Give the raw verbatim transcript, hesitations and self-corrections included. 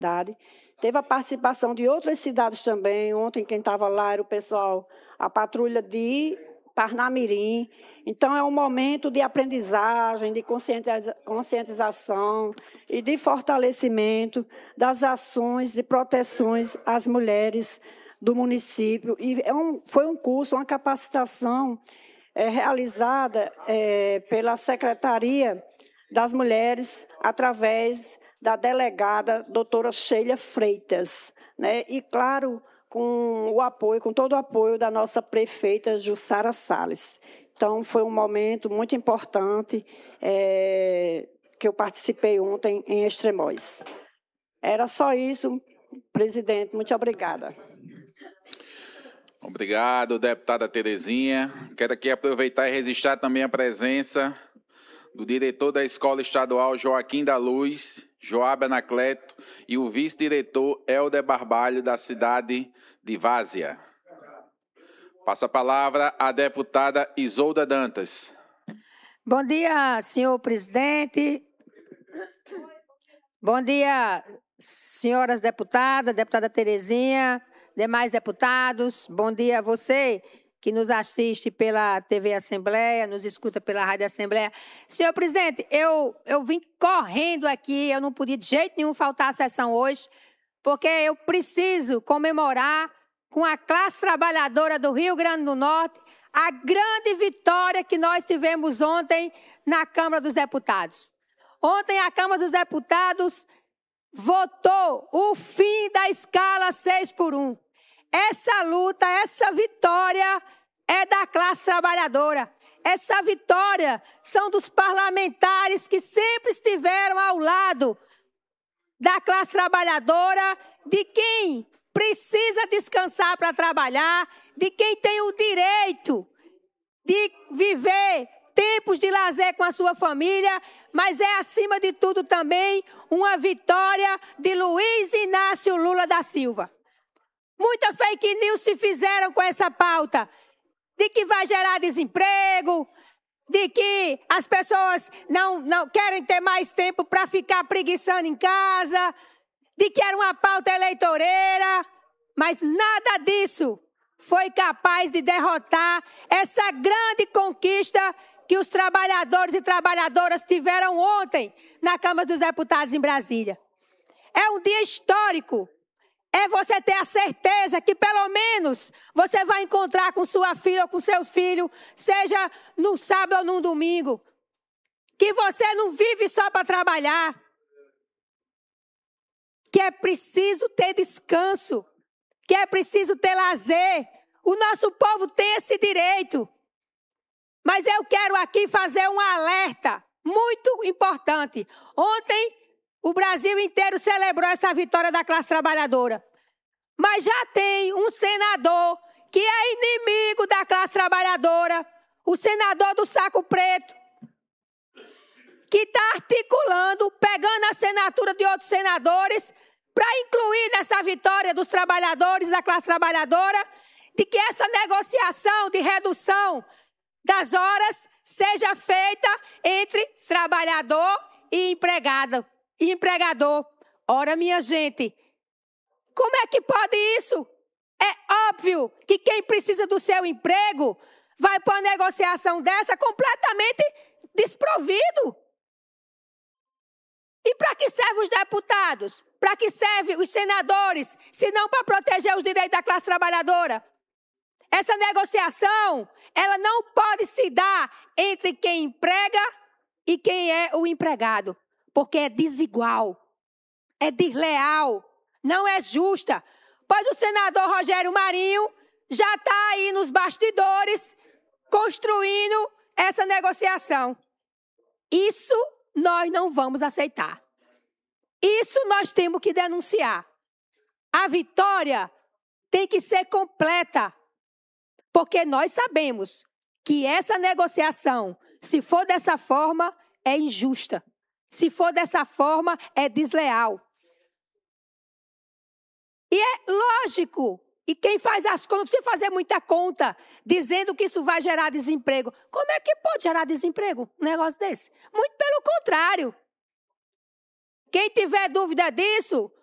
cidade. Teve a participação de outras cidades também. Ontem, quem estava lá era o pessoal, a patrulha de Parnamirim. Então, é um momento de aprendizagem, de conscientiza- conscientização e de fortalecimento das ações de proteções às mulheres do município. E é um, foi um curso, uma capacitação é, realizada é, pela Secretaria das Mulheres, através da delegada doutora Sheila Freitas, né? E, claro, com o apoio, com todo o apoio da nossa prefeita Jussara Salles. Então, foi um momento muito importante é, que eu participei ontem em Extremóis. Era só isso, presidente. Muito obrigada. Obrigado, deputada Terezinha. Quero aqui aproveitar e registrar também a presença do diretor da Escola Estadual Joaquim da Luz, Joab Anacleto, e o vice-diretor Helder Barbalho, da cidade de Várzea. Passo a palavra à deputada Isolda Dantas. Bom dia, senhor presidente. Bom dia, senhoras deputadas, deputada Terezinha, demais deputados. Bom dia a você que nos assiste pela T V Assembleia, nos escuta pela Rádio Assembleia. Senhor presidente, eu, eu vim correndo aqui, eu não podia de jeito nenhum faltar à sessão hoje, porque eu preciso comemorar com a classe trabalhadora do Rio Grande do Norte a grande vitória que nós tivemos ontem na Câmara dos Deputados. Ontem a Câmara dos Deputados votou o fim da escala seis por um. Essa luta, essa vitória é da classe trabalhadora. Essa vitória são dos parlamentares que sempre estiveram ao lado da classe trabalhadora, de quem precisa descansar para trabalhar, de quem tem o direito de viver tempos de lazer com a sua família, mas é, acima de tudo, também uma vitória de Luiz Inácio Lula da Silva. Muita fake news se fizeram com essa pauta, de que vai gerar desemprego, de que as pessoas não, não querem ter mais tempo para ficar preguiçando em casa, de que era uma pauta eleitoreira, mas nada disso foi capaz de derrotar essa grande conquista que os trabalhadores e trabalhadoras tiveram ontem na Câmara dos Deputados em Brasília. É um dia histórico. É você ter a certeza que, pelo menos, você vai encontrar com sua filha ou com seu filho, seja no sábado ou no domingo. Que você não vive só para trabalhar. Que é preciso ter descanso. Que é preciso ter lazer. O nosso povo tem esse direito. Mas eu quero aqui fazer um alerta muito importante. Ontem, o Brasil inteiro celebrou essa vitória da classe trabalhadora. Mas já tem um senador que é inimigo da classe trabalhadora, o senador do saco preto, que está articulando, pegando a assinatura de outros senadores para incluir nessa vitória dos trabalhadores, da classe trabalhadora, de que essa negociação de redução das horas seja feita entre trabalhador e empregado, e empregador. Ora, minha gente, como é que pode isso? É óbvio que quem precisa do seu emprego vai para uma negociação dessa completamente desprovido. E para que servem os deputados? Para que servem os senadores? Se não para proteger os direitos da classe trabalhadora. Essa negociação, ela não pode se dar entre quem emprega e quem é o empregado. Porque é desigual, é desleal, não é justa. Pois o senador Rogério Marinho já está aí nos bastidores construindo essa negociação. Isso nós não vamos aceitar. Isso nós temos que denunciar. A vitória tem que ser completa, porque nós sabemos que essa negociação, se for dessa forma, é injusta. Se for dessa forma, é desleal. E é lógico, e quem faz as contas, não precisa fazer muita conta, dizendo que isso vai gerar desemprego. Como é que pode gerar desemprego um negócio desse? Muito pelo contrário. Quem tiver dúvida disso,